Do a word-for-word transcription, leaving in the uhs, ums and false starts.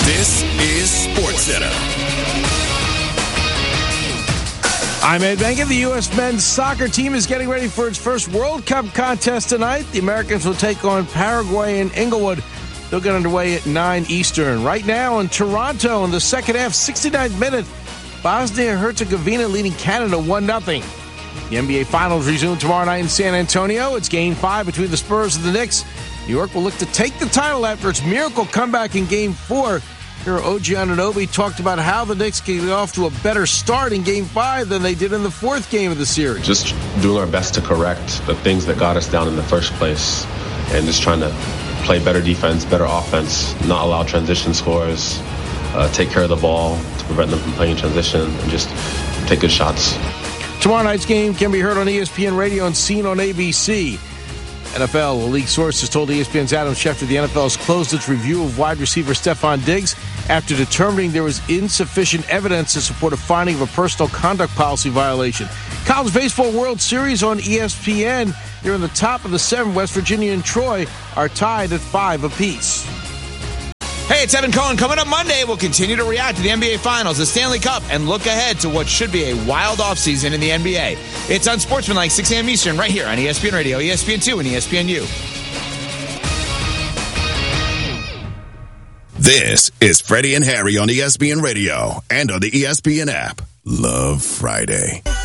This is SportsCenter. I'm Ed Benkin. The U S men's soccer team is getting ready for its first World Cup contest tonight. The Americans will take on Paraguay in Inglewood. They'll get underway at nine Eastern. Right now in Toronto in the second half, sixty-ninth minute, Bosnia-Herzegovina leading Canada one nothing. The N B A Finals resume tomorrow night in San Antonio. It's Game five between the Spurs and the Knicks. New York will look to take the title after its miracle comeback in Game four. Here, O G Anunoby talked about how the Knicks can get off to a better start in Game five than they did in the fourth game of the series. Just doing our best to correct the things that got us down in the first place and just trying to play better defense, better offense, not allow transition scores, uh, take care of the ball to prevent them from playing transition, and just take good shots. Tomorrow night's game can be heard on E S P N Radio and seen on A B C. N F L league sources told E S P N's Adam Schefter the N F L has closed its review of wide receiver Stephon Diggs after determining there was insufficient evidence to support a finding of a personal conduct policy violation. College Baseball World Series on E S P N. They're in the top of the seven. West Virginia and Troy are tied at five apiece. Hey, it's Evan Cohen. Coming up Monday, we'll continue to react to the N B A Finals, the Stanley Cup, and look ahead to what should be a wild offseason in the N B A. It's on Sportsmanlike, six a.m. Eastern, right here on E S P N Radio, E S P N two, and E S P N U. This is Freddie and Harry on E S P N Radio and on the E S P N app. Love Friday.